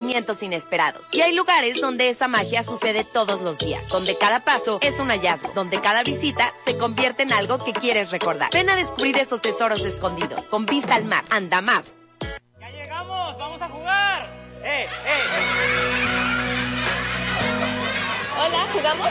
descubrimientos inesperados. Y hay lugares donde esa magia sucede todos los días, donde cada paso es un hallazgo, donde cada visita se convierte en algo que quieres recordar. Ven a descubrir esos tesoros escondidos, con vista al mar. Andamar. ¡Ya llegamos! ¡Vamos a jugar! Hola, ¿jugamos?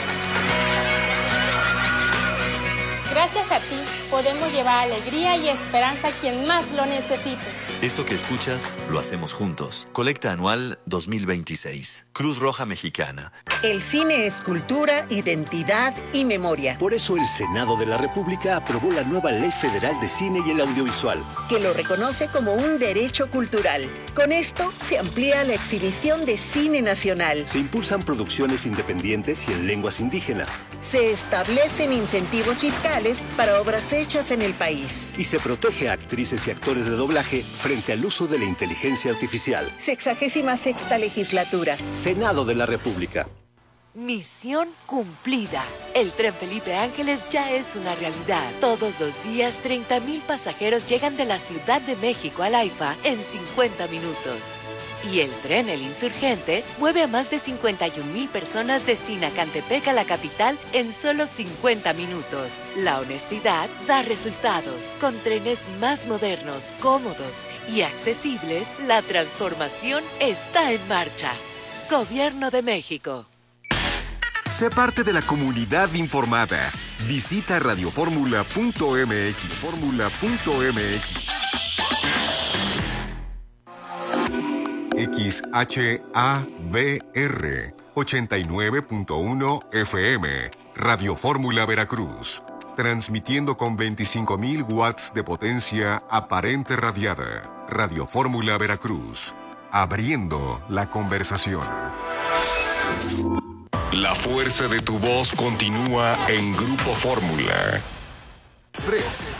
Gracias a ti, podemos llevar alegría y esperanza a quien más lo necesite. Esto que escuchas, lo hacemos juntos. Colecta anual 2026. Cruz Roja Mexicana. El cine es cultura, identidad y memoria. Por eso el Senado de la República aprobó la nueva Ley Federal de Cine y el Audiovisual, que lo reconoce como un derecho cultural. Con esto se amplía la exhibición de cine nacional. Se impulsan producciones independientes y en lenguas indígenas. Se establecen incentivos fiscales para obras hechas en el país. Y se protege a actrices y actores de doblaje frente al uso de la inteligencia artificial. 66ª legislatura. Senado de la República. Misión cumplida. El tren Felipe Ángeles ya es una realidad. Todos los días 30,000 pasajeros llegan de la Ciudad de México al AIFA en 50 minutos. Y el tren El Insurgente mueve a más de 51,000 personas de Sinacantepec a la capital en solo 50 minutos. La honestidad da resultados. Con trenes más modernos, cómodos y accesibles, la transformación está en marcha. Gobierno de México. Sé parte de la comunidad informada. Visita radioformula.mx. XHAVR 89.1 FM, Radio Fórmula Veracruz, transmitiendo con 25,000 watts de potencia aparente radiada. Radio Fórmula Veracruz, abriendo la conversación. La fuerza de tu voz continúa en Grupo Fórmula. Express.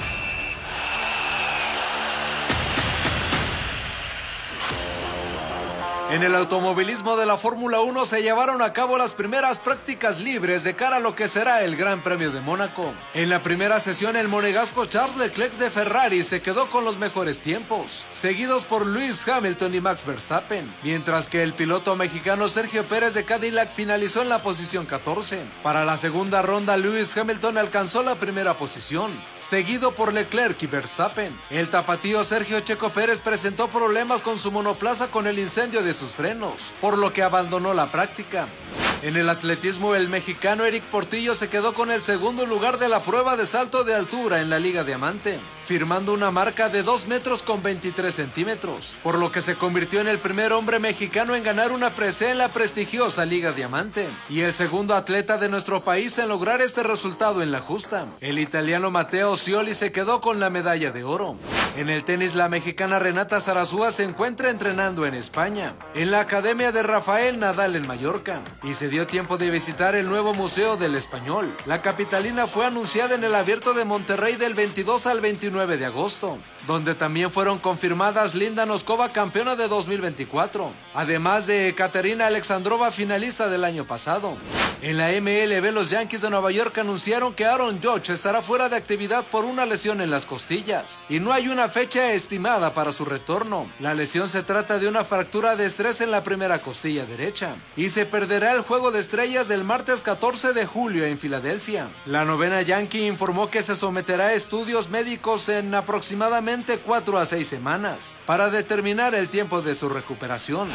En el automovilismo de la Fórmula 1 se llevaron a cabo las primeras prácticas libres de cara a lo que será el Gran Premio de Mónaco. En la primera sesión, el monegasco Charles Leclerc de Ferrari se quedó con los mejores tiempos, seguidos por Lewis Hamilton y Max Verstappen, mientras que el piloto mexicano Sergio Pérez de Cadillac finalizó en la posición 14. Para la segunda ronda, Lewis Hamilton alcanzó la primera posición, seguido por Leclerc y Verstappen. El tapatío Sergio Checo Pérez presentó problemas con su monoplaza con el incendio de sus frenos, por lo que abandonó la práctica. En el atletismo, el mexicano Eric Portillo se quedó con el segundo lugar de la prueba de salto de altura en la Liga Diamante, firmando una marca de 2 metros con 23 centímetros, por lo que se convirtió en el primer hombre mexicano en ganar una presea en la prestigiosa Liga Diamante, y el segundo atleta de nuestro país en lograr este resultado en la justa. El italiano Matteo Scioli se quedó con la medalla de oro. En el tenis, la mexicana Renata Zarazúa se encuentra entrenando en España, en la Academia de Rafael Nadal en Mallorca, y se dio tiempo de visitar el nuevo Museo del Español. La capitalina fue anunciada en el Abierto de Monterrey del 22 al 29 de agosto, donde también fueron confirmadas Linda Noskova, campeona de 2024, además de Katerina Alexandrova, finalista del año pasado. En la MLB, los Yankees de Nueva York anunciaron que Aaron Judge estará fuera de actividad por una lesión en las costillas, y no hay una fecha estimada para su retorno. La lesión se trata de una fractura de estrés en la primera costilla derecha, y se perderá el Juego de Estrellas del martes 14 de julio en Filadelfia. La novena Yankee informó que se someterá a estudios médicos en aproximadamente 4 a 6 semanas para determinar el tiempo de su recuperación.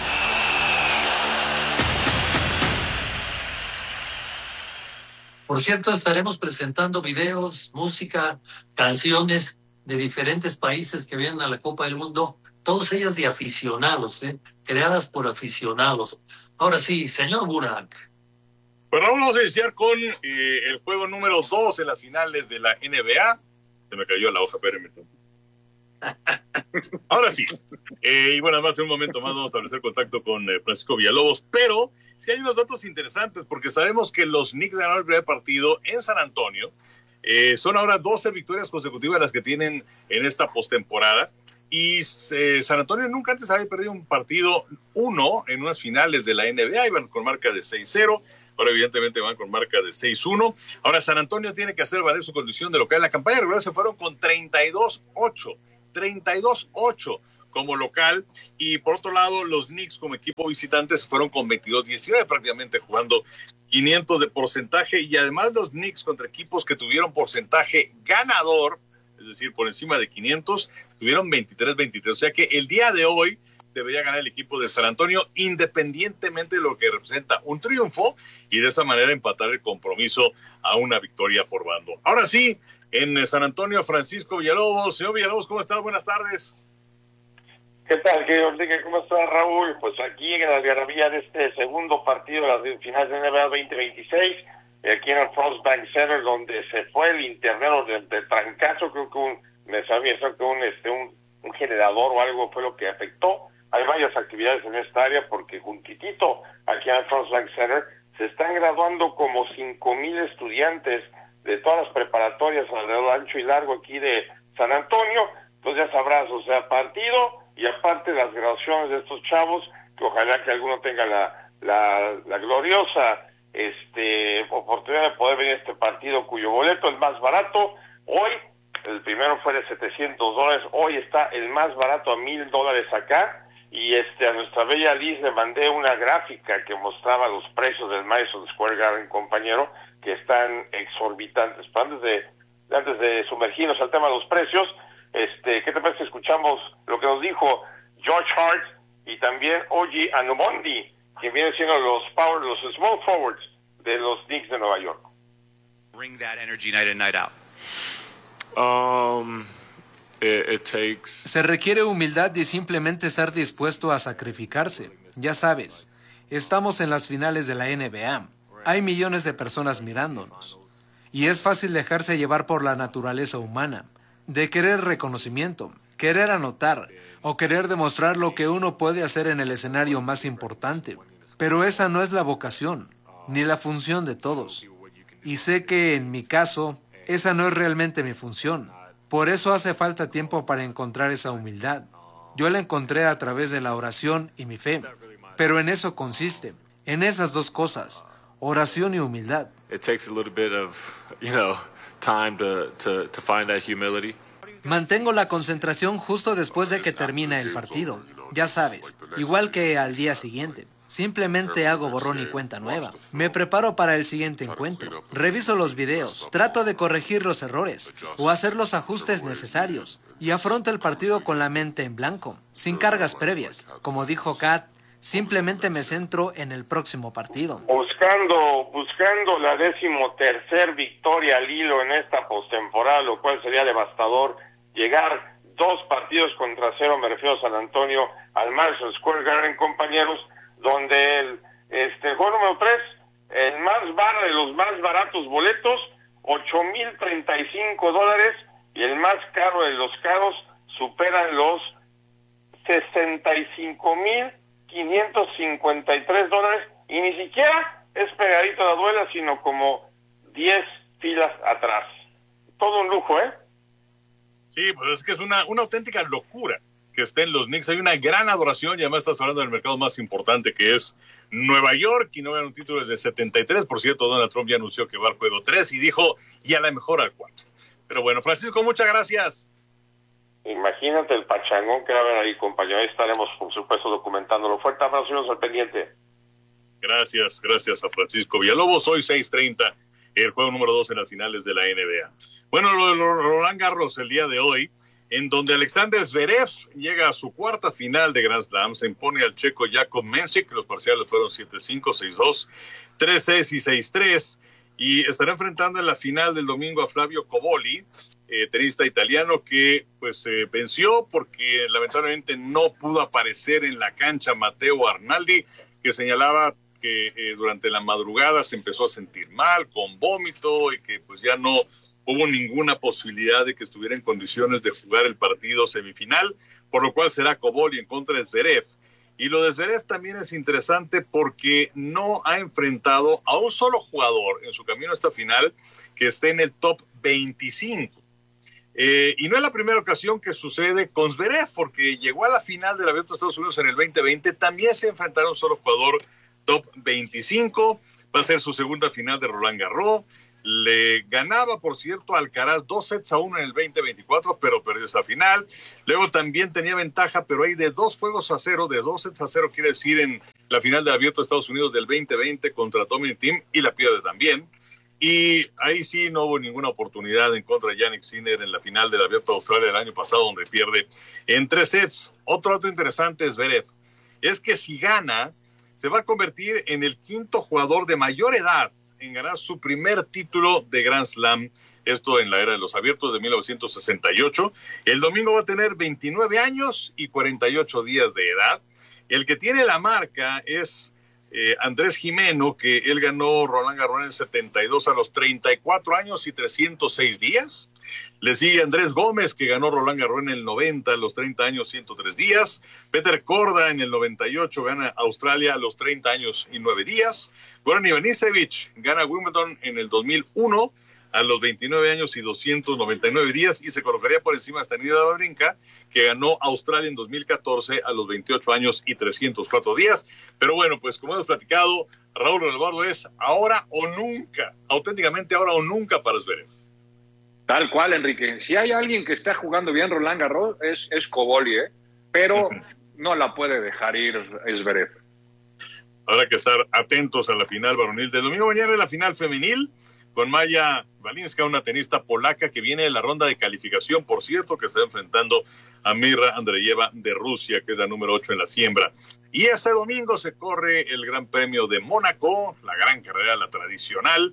Por cierto, estaremos presentando videos, música, canciones de diferentes países que vienen a la Copa del Mundo, todas ellas de aficionados, creadas por aficionados. Ahora sí, señor Burak. Bueno, vamos a iniciar con el juego número 2 en las finales de la NBA. Se me cayó la hoja, espérenme. Ahora sí. Y bueno, además en un momento más vamos a establecer contacto con Francisco Villalobos, pero sí hay unos datos interesantes, porque sabemos que los Knicks ganaron el primer partido en San Antonio. Son ahora 12 victorias consecutivas las que tienen en esta postemporada. Y San Antonio nunca antes había perdido un partido en unas finales de la NBA. Iban con marca de 6-0. Ahora evidentemente van con marca de 6-1. Ahora San Antonio tiene que hacer valer su condición de local en la campaña regular. Se fueron con 32-8. como local, y por otro lado los Knicks como equipo visitante se fueron con 22-19 prácticamente jugando 500 de porcentaje, y además los Knicks contra equipos que tuvieron porcentaje ganador, es decir, por encima de 500, tuvieron 23-23, o sea que el día de hoy debería ganar el equipo de San Antonio independientemente de lo que representa un triunfo, y de esa manera empatar el compromiso a una victoria por bando. Ahora sí, en San Antonio, Francisco Villalobos. Señor Villalobos, ¿cómo estás? Buenas tardes. ¿Qué tal, querido Enrique? ¿Cómo estás, Raúl? Pues aquí en la algarabía de este segundo partido de las finales de NBA 2026, aquí en el Frost Bank Center, donde se fue el internet del trancazo. Creo que un generador o algo fue lo que afectó. Hay varias actividades en esta área porque juntitito aquí en el Frost Bank Center se están graduando como 5,000 estudiantes de todas las preparatorias alrededor ancho y largo aquí de San Antonio. Entonces ya sabrás, o sea, partido y aparte las graduaciones de estos chavos, que ojalá que alguno tenga la gloriosa oportunidad de poder venir a este partido, cuyo boleto, el más barato, hoy, el primero fue de $700, hoy está el más barato a $1,000 acá, y a nuestra bella Liz le mandé una gráfica que mostraba los precios del Madison Square Garden, compañero, que están exorbitantes. Pero antes de sumergirnos al tema de los precios, ¿qué te parece si escuchamos lo que nos dijo George Hart y también Oji Anunoby, que vienen siendo los small forwards de los Knicks de Nueva York? Bring that energy night in, night out. Se requiere humildad y simplemente estar dispuesto a sacrificarse. Ya sabes, estamos en las finales de la NBA. Hay millones de personas mirándonos. Y es fácil dejarse llevar por la naturaleza humana, de querer reconocimiento, querer anotar o querer demostrar lo que uno puede hacer en el escenario más importante. Pero esa no es la vocación, ni la función de todos. Y sé que, en mi caso, esa no es realmente mi función. Por eso hace falta tiempo para encontrar esa humildad. Yo la encontré a través de la oración y mi fe. Pero en eso consiste, en esas dos cosas, oración y humildad. It takes a little bit of, time to find that humility. Mantengo la concentración justo después de que termina el partido. Ya sabes, igual que al día siguiente. Simplemente hago borrón y cuenta nueva. Me preparo para el siguiente encuentro. Reviso los videos. Trato de corregir los errores o hacer los ajustes necesarios. Y afronto el partido con la mente en blanco, sin cargas previas. Como dijo Kat, simplemente me centro en el próximo partido. Buscando la 13ª victoria al hilo en esta postemporada, lo cual sería devastador. Llegar 2 partidos contra 0, me refiero a San Antonio, al Madison Square Garden, compañeros, donde el juego número 3, el de los más baratos boletos, $8,035, y el más caro de los caros superan los $65,553, y ni siquiera es pegadito a la duela, sino como 10 filas atrás. Todo un lujo, ¿eh? Sí, pues es que es una auténtica locura que estén los Knicks. Hay una gran adoración, y además estás hablando del mercado más importante, que es Nueva York, y no ganan un título desde 73. Por cierto, Donald Trump ya anunció que va al juego 3 y dijo, y a la mejor al 4. Pero bueno, Francisco, muchas gracias. Imagínate el pachangón que va a haber ahí, compañero. Ahí estaremos, por supuesto, documentándolo. Fuerte abrazo, y al pendiente. Gracias a Francisco Villalobos. Hoy 6:30, el juego número 2 en las finales de la NBA. Bueno, lo de Roland Garros el día de hoy, en donde Alexander Zverev llega a su cuarta final de Grand Slam, se impone al checo Jakub Mensik, los parciales fueron 7-5, 6-2, 3-6 y 6-3, y estará enfrentando en la final del domingo a Flavio Cobolli, tenista italiano que venció porque lamentablemente no pudo aparecer en la cancha Matteo Arnaldi, que señalaba que durante la madrugada se empezó a sentir mal, con vómito, y que ya no hubo ninguna posibilidad de que estuviera en condiciones de jugar el partido semifinal, por lo cual será Cobolli en contra de Zverev. Y lo de Zverev también es interesante porque no ha enfrentado a un solo jugador en su camino a esta final que esté en el top 25. Y no es la primera ocasión que sucede con Zverev, porque llegó a la final del Abierto de Estados Unidos en el 2020, también se enfrentaron a un solo jugador top 25, va a ser su segunda final de Roland Garros, Le ganaba, por cierto, a Alcaraz 2-1 en el 2024, pero perdió esa final. Luego también tenía ventaja, pero hay de 2-0, de 2-0 quiere decir en la final de Abierto de Estados Unidos del 2020 contra Dominic Thiem, y la pierde también. Y ahí sí no hubo ninguna oportunidad en contra de Jannik Sinner en la final del Abierto de Australia el año pasado, donde pierde en 3 sets. Otro dato interesante es Zverev. Es que si gana, se va a convertir en el 5º jugador de mayor edad en ganar su primer título de Grand Slam, esto en la era de los abiertos de 1968. El domingo va a tener 29 años y 48 días de edad. El que tiene la marca es Andrés Jimeno, que él ganó Roland Garros en 72 a los 34 años y 306 días. Le sigue Andrés Gómez, que ganó Roland Garros en el 90 a los 30 años 103 días. Peter Korda en el 98 gana Australia a los 30 años y 9 días. Goran Ivanisevic gana Wimbledon en el 2001 a los 29 años y 299 días y se colocaría por encima de Stanislas Wawrinka, que ganó Australia en 2014 a los 28 años y 304 días. Pero bueno, pues como hemos platicado, Raúl Alvarado es ahora o nunca, auténticamente ahora o nunca para Zverev. Tal cual, Enrique. Si hay alguien que está jugando bien Roland Garros es Coboli, pero no la puede dejar ir Zverev. Habrá que estar atentos a la final varonil del domingo. Mañana es la final femenil con Maya Walinska, una tenista polaca que viene de la ronda de calificación, por cierto, que está enfrentando a Mirra Andreeva de Rusia, que es la número 8 en la siembra. Y este domingo se corre el Gran Premio de Mónaco, la gran carrera, la tradicional.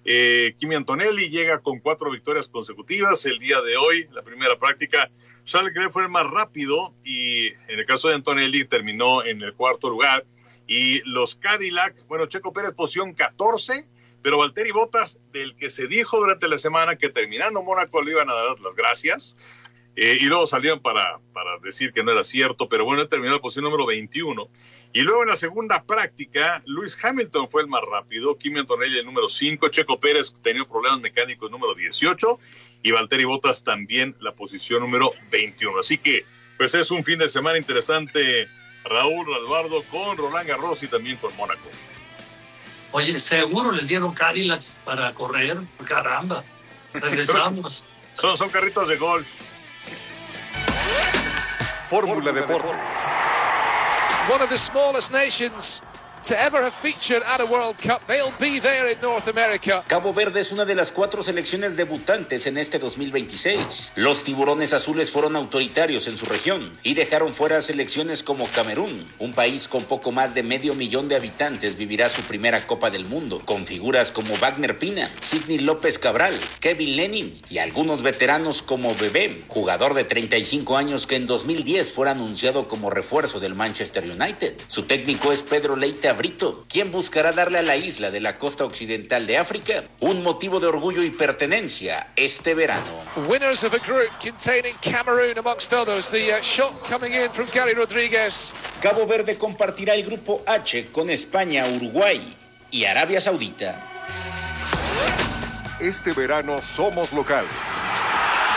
Kimi Antonelli llega con 4 victorias consecutivas. El día de hoy, la primera práctica, Charles Leclerc fue el más rápido y en el caso de Antonelli terminó en el 4º lugar. Y los Cadillac, bueno, Checo Pérez posición 14, pero Valtteri Bottas, del que se dijo durante la semana que terminando Mónaco le iban a dar las gracias, y luego salieron para decir que no era cierto, pero bueno, él terminó en la posición número 21. Y luego en la segunda práctica, Lewis Hamilton fue el más rápido, Kimi Antonelli el número 5, Checo Pérez tenía problemas mecánicos número 18, y Valtteri Bottas también la posición número 21. Así que, pues es un fin de semana interesante, Raúl Alvarado, con Roland Garros y también con Mónaco. Oye, seguro les dieron Cadillacs para correr, caramba. Regresamos. Son carritos de golf. Fórmula Deportes. One of the smallest nations to ever have featured at a World Cup. They'll be there in North America. Cabo Verde es una de las 4 selecciones debutantes en este 2026. Los tiburones azules fueron autoritarios en su región y dejaron fuera a selecciones como Camerún. Un país con poco más de 500,000 de habitantes vivirá su primera Copa del Mundo, con figuras como Wagner Pina, Sidney López Cabral, Kevin Lenin y algunos veteranos como Bebé, jugador de 35 años que en 2010 fue anunciado como refuerzo del Manchester United. Su técnico es Pedro Leite Brito, quien buscará darle a la isla de la costa occidental de África un motivo de orgullo y pertenencia este verano. Winners of a group containing Cameroon amongst others. The shot coming in from Gary Rodríguez. Cabo Verde compartirá el grupo H con España, Uruguay y Arabia Saudita. Este verano somos locales.